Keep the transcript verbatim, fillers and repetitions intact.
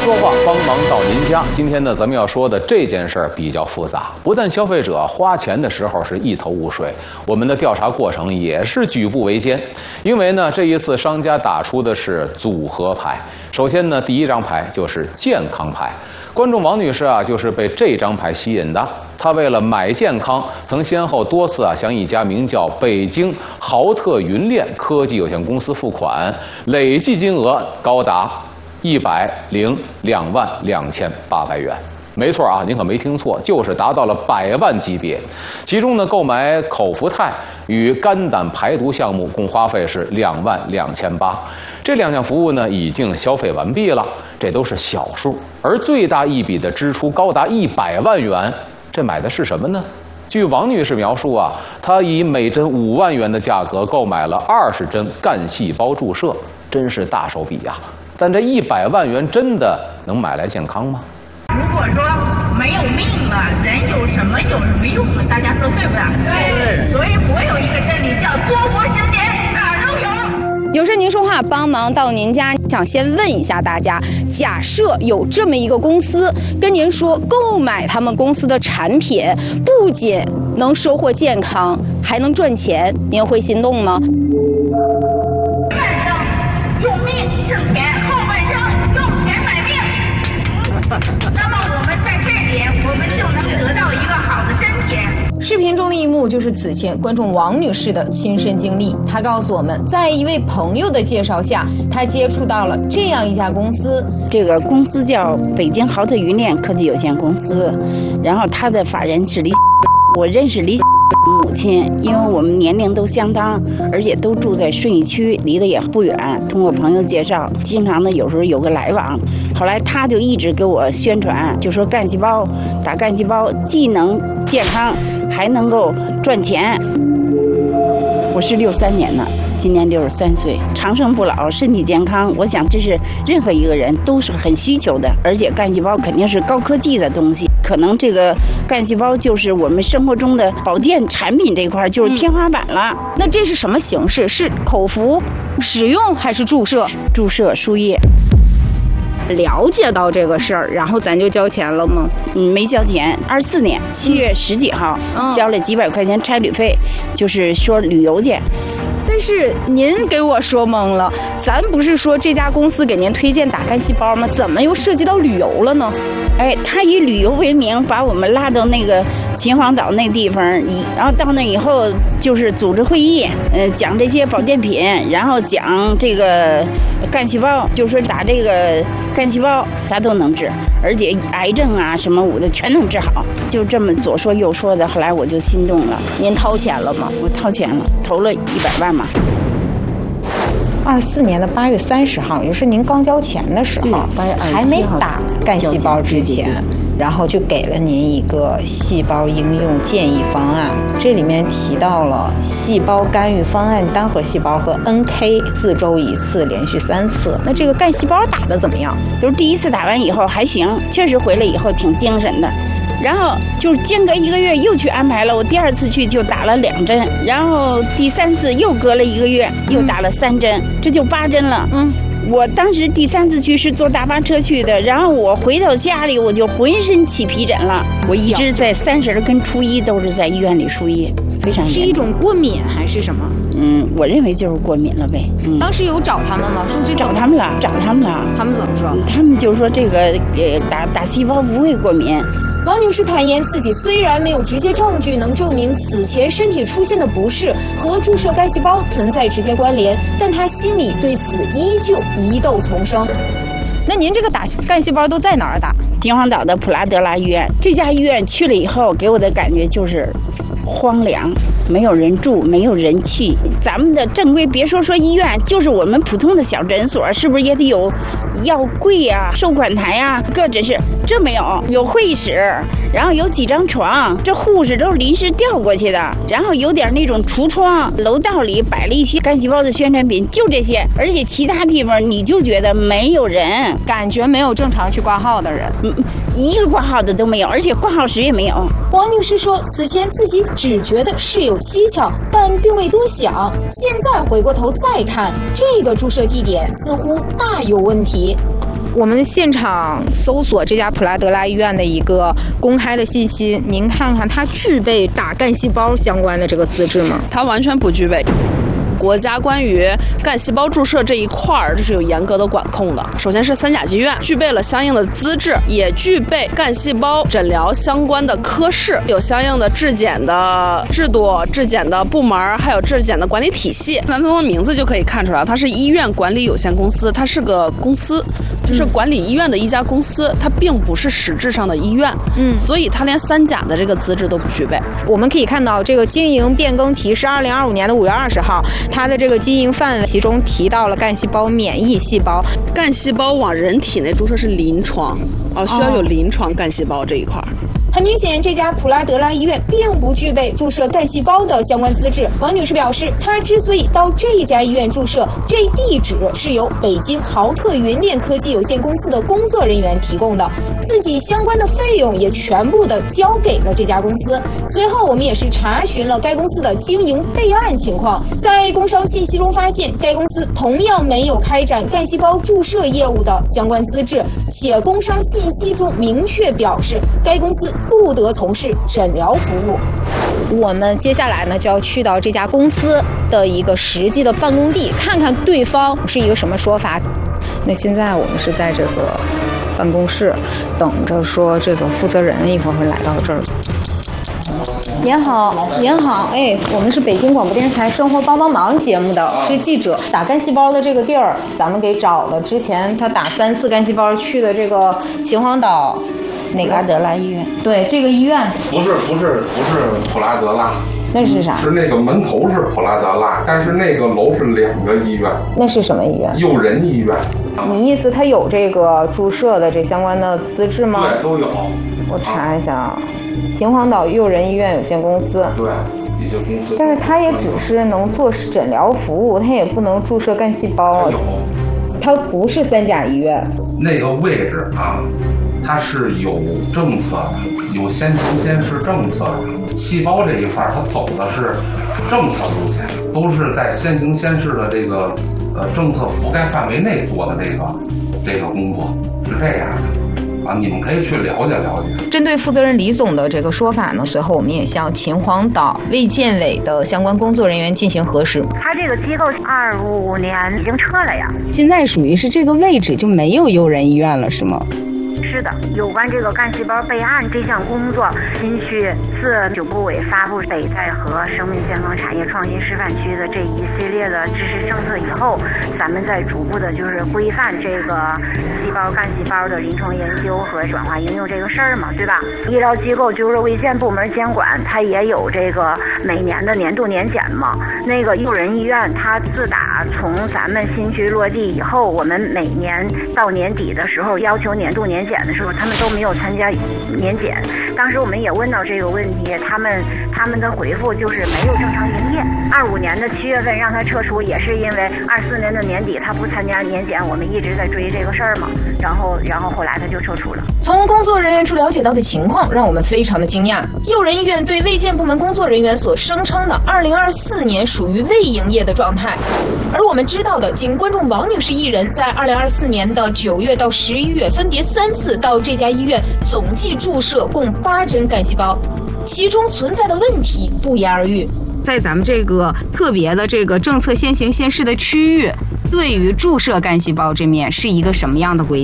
说话，帮忙到您家。今天呢，咱们要说的这件事儿比较复杂，不但消费者花钱的时候是一头雾水，我们的调查过程也是举步维艰。因为呢，这一次商家打出的是组合牌。首先呢，第一张牌就是健康牌。观众王女士啊，就是被这张牌吸引的。她为了买健康，曾先后多次啊向一家名叫北京豪特云链科技有限公司付款，累计金额高达一百零两万两千八百元。没错啊，您可没听错，就是达到了百万级别。其中呢，购买口服肽与肝胆排毒项目共花费是两万两千八。这两项服务呢，已经消费完毕了，这都是小数。而最大一笔的支出高达一百万元，这买的是什么呢？据王女士描述啊，她以每针五万元的价格购买了二十针干细胞注射，真是大手笔呀！但这一百万元真的能买来健康吗？ 如果说没有命了，人有什么有什么用呢？大家说对不对？对。所以我有一个真理叫多活十年，哪儿都有。 有事您说话，帮忙到您家。想先问一下大家，假设有这么一个公司跟您说，购买他们公司的产品不仅能收获健康，还能赚钱，您会心动吗？ 半生用命挣钱，后半生用钱买命。那么我们在这里，我们就能得到一个好的身体。 视频中的一幕就是此前观众王女士的亲身经历。她告诉我们，在一位朋友的介绍下，她接触到了这样一家公司。 这个公司叫北京豪特云链科技有限公司，然后他的法人是李，我认识李母亲，因为我们年龄都相当，而且都住在顺义区，离得也不远。通过朋友介绍，经常呢有时候有个来往。后来他就一直给我宣传，就说干细胞打干细胞既能健康，还能够赚钱。我是六三年的，今年六十三岁，长生不老，身体健康，我想这是任何一个人都是很需求的。而且干细胞肯定是高科技的东西，可能这个干细胞就是我们生活中的保健产品这块就是天花板了。 嗯、那这是什么形式？是口服使用还是注射？ 注射输液。 了解到这个事儿，然后咱就交钱了吗？ 嗯，没交钱。二四年七月十几号、嗯、交了几百块钱差旅费，就是说旅游去。 但是您给我说懵了，咱不是说这家公司给您推荐打干细胞吗？怎么又涉及到旅游了呢？ 哎，他以旅游为名把我们拉到那个秦皇岛那地方，然后到那以后就是组织会议，呃，讲这些保健品，然后讲这个干细胞，就说打这个干细胞啥都能治，而且癌症啊什么我的全能治好，就这么左说右说的，后来我就心动了。 您掏钱了吗？ 我掏钱了，投了一百万嘛。 二四年的八月三十号，也就是您刚交钱的时候，还没打干细胞之前，然后就给了您一个细胞应用建议方案。这里面提到了细胞干预方案单核细胞和 N K 四周一次，连续三次。 那这个干细胞打的怎么样？ 就是第一次打完以后还行，确实回来以后挺精神的。然后就是间隔一个月又去安排了，我第二次去就打了两针，然后第三次又隔了一个月又打了三针，嗯、这就八针了。嗯，我当时第三次去是坐大巴车去的，然后我回到家里我就浑身起皮疹了。我一直在三十跟初一都是在医院里输液，非常是一种过敏还是什么？ 嗯，我认为就是过敏了呗。嗯， 当时有找他们吗？是这找他们了，找他们了。 他们怎么说？ 他们就说这个呃打打细胞不会过敏。 王女士坦言，自己虽然没有直接证据能证明此前身体出现的不适和注射干细胞存在直接关联，但她心里对此依旧疑窦丛生。 那您这个打干细胞都在哪儿打？ 秦皇岛的普拉德拉医院。这家医院去了以后，给我的感觉就是荒凉，没有人住，没有人气。咱们的正规，别说说医院，就是我们普通的小诊所，是不是也得有药柜啊、收款台啊、各诊室？这没有，有会议室，然后有几张床，这护士都是临时调过去的，然后有点那种橱窗，楼道里摆了一些干细胞的宣传品，就这些。而且其他地方你就觉得没有人， 感觉没有正常去挂号的人， 嗯，一个挂号的都没有，而且挂号室也没有。 王女士说，此前自己只觉得事有蹊跷，但并未多想。现在回过头再看，这个注射地点似乎大有问题。 我们现场搜索这家普拉德拉医院的一个公开的信息，您看看它具备打干细胞相关的这个资质吗？ 它完全不具备。国家关于干细胞注射这一块儿，这是有严格的管控的。首先是三甲医院具备了相应的资质，也具备干细胞诊疗相关的科室，有相应的质检的制度、质检的部门，还有质检的管理体系。那从名字就可以看出来，它是医院管理有限公司，它是个公司，就是管理医院的一家公司，它并不是实质上的医院。嗯，所以它连三甲的这个资质都不具备。 我们可以看到，这个经营变更提是二零二五年的五月二十号。它的这个经营范围，其中提到了干细胞免疫细胞。 干细胞往人体内注射是临床，哦，需要有临床干细胞这一块。 很明显，这家普拉德拉医院并不具备注射干细胞的相关资质。王女士表示，她之所以到这一家医院注射，这地址是由北京豪特云链科技有限公司的工作人员提供的，自己相关的费用也全部的交给了这家公司。随后，我们也是查询了该公司的经营备案情况，在工商信息中发现，该公司同样没有开展干细胞注射业务的相关资质，且工商信息中明确表示，该公司不得从事诊疗服务。 我们接下来呢就要去到这家公司的一个实际的办公地，看看对方是一个什么说法。那现在我们是在这个办公室，等着说这个负责人一会儿会来到这儿。您好，您好，哎，我们是北京广播电视台《生活帮帮忙》节目的，是记者。打干细胞的这个地儿，咱们给找了。之前他打三次干细胞去的这个秦皇岛。哪个普拉德拉医院？对，这个医院不是不是不是普拉德拉， 那是啥？ 是那个门头是普拉德拉，但是那个楼是两个医院。 那是什么医院？ 诱人医院。 你意思他有这个注射的这相关的资质吗？ 对，都有。 我查一下啊，秦皇岛诱人医院有限公司。 对。一些公司。 但是他也只是能做诊疗服务，他也不能注射干细胞。 有。 他不是三甲医院。 那个位置啊。它是有政策的，有先行先试政策的。细胞这一块，它走的是政策路线，都是在先行先试的这个呃政策覆盖范围内做的这个这个工作，是这样的啊。你们可以去了解了解。 针对负责人李总的这个说法呢，随后我们也向秦皇岛卫健委的相关工作人员进行核实。 他这个机构二五年已经撤了呀， 现在属于是这个位置就没有诱人医院了，是吗？ 是的，有关这个干细胞备案这项工作，新区自九部委发布北戴河生命健康产业创新示范区的这一系列的支持政策以后，咱们在逐步的就是规范这个细胞干细胞的临床研究和转化应用这个事儿嘛，对吧？医疗机构就是卫健部门监管，它也有这个每年的年度年检嘛。那个诱人医院，它自打从咱们新区落地以后，我们每年到年底的时候要求年度年检的时候，他们都没有参加年检。当时我们也问到这个问题，他们他们的回复就是没有正常营业。二五年的七月份让他撤出，也是因为二四年的年底他不参加年检，我们一直在追这个事儿嘛。然后然后后来他就撤出了。 从工作人员处了解到的情况，让我们非常的惊讶。诱人医院对卫健部门工作人员所声称的二零二四年属于未营业的状态，而我们知道的，仅观众王女士一人在二零二四年的九月到十一月分别三次到这家医院，总计注射共八针干细胞，其中存在的问题不言而喻。 在咱们这个特别的这个政策先行先试的区域，对于注射干细胞这面是一个什么样的规定？